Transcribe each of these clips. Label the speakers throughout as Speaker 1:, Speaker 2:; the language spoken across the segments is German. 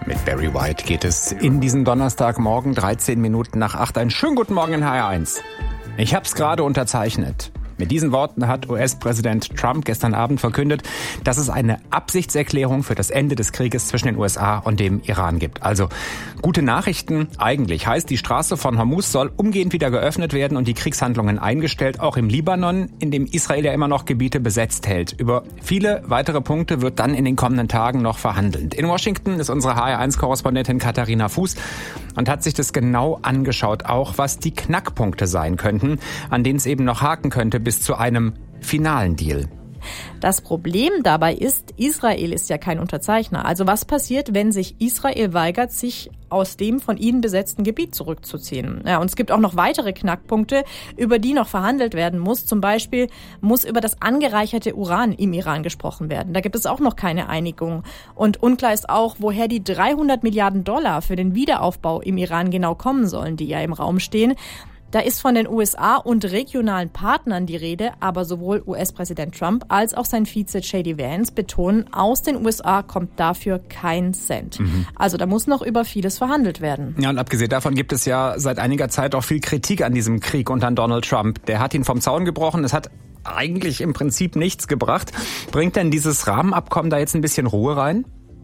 Speaker 1: Mit Barry White geht es in diesen Donnerstagmorgen, 13 Minuten nach 8. Einen schönen guten Morgen in HR1. Ich hab's gerade unterzeichnet. Mit diesen Worten hat US-Präsident Trump gestern Abend verkündet, dass es eine Absichtserklärung für das Ende des Krieges zwischen den USA und dem Iran gibt. Also gute Nachrichten eigentlich. Heißt, die Straße von Hormuz soll umgehend wieder geöffnet werden und die Kriegshandlungen eingestellt, auch im Libanon, in dem Israel ja immer noch Gebiete besetzt hält. Über viele weitere Punkte wird dann in den kommenden Tagen noch verhandelt. In Washington ist unsere HR1-Korrespondentin Katharina Fuß und hat sich das genau angeschaut, auch was die Knackpunkte sein könnten, an denen es eben noch haken könnte bis zu einem finalen Deal.
Speaker 2: Das Problem dabei ist, Israel ist ja kein Unterzeichner. Also was passiert, wenn sich Israel weigert, sich aus dem von ihnen besetzten Gebiet zurückzuziehen? Ja, und es gibt auch noch weitere Knackpunkte, über die noch verhandelt werden muss. Zum Beispiel muss über das angereicherte Uran im Iran gesprochen werden. Da gibt es auch noch keine Einigung. Und unklar ist auch, woher die 300 Milliarden Dollar für den Wiederaufbau im Iran genau kommen sollen, die ja im Raum stehen. Da ist von den USA und regionalen Partnern die Rede, aber sowohl US-Präsident Trump als auch sein Vize J.D. Vance betonen, aus den USA kommt dafür kein Cent. Also da muss noch über vieles verhandelt werden.
Speaker 1: Ja, und abgesehen davon gibt es ja seit einiger Zeit auch viel Kritik an diesem Krieg unter Donald Trump. Der hat ihn vom Zaun gebrochen, es hat eigentlich im Prinzip nichts gebracht. Bringt denn dieses Rahmenabkommen da jetzt ein bisschen Ruhe rein?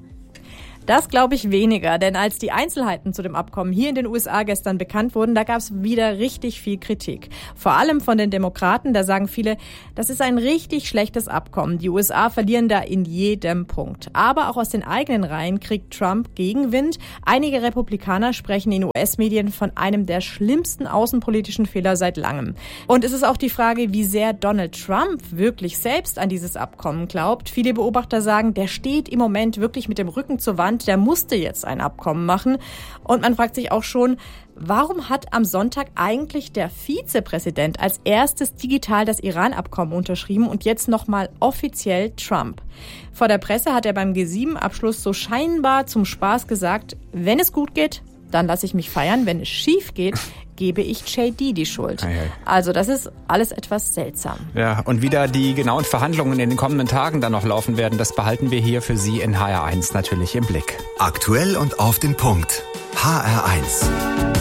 Speaker 2: Das glaube ich weniger, denn als die Einzelheiten zu dem Abkommen hier in den USA gestern bekannt wurden, da gab es wieder richtig viel Kritik. Vor allem von den Demokraten, da sagen viele, das ist ein richtig schlechtes Abkommen. Die USA verlieren da in jedem Punkt. Aber auch aus den eigenen Reihen kriegt Trump Gegenwind. Einige Republikaner sprechen in US-Medien von einem der schlimmsten außenpolitischen Fehler seit langem. Und es ist auch die Frage, wie sehr Donald Trump wirklich selbst an dieses Abkommen glaubt. Viele Beobachter sagen, der steht im Moment wirklich mit dem Rücken zur Wand. Der musste jetzt ein Abkommen machen. Und man fragt sich auch schon, warum hat am Sonntag eigentlich der Vizepräsident als erstes digital das Iran-Abkommen unterschrieben und jetzt nochmal offiziell Trump? Vor der Presse hat er beim G7-Abschluss so scheinbar zum Spaß gesagt, wenn es gut geht, dann lasse ich mich feiern. Wenn es schief geht, gebe ich JD die Schuld. Also das ist alles etwas seltsam. Ja,
Speaker 1: und wie da die genauen Verhandlungen in den kommenden Tagen dann noch laufen werden, das behalten wir hier für Sie in HR1 natürlich im Blick.
Speaker 3: Aktuell und auf den Punkt. HR1.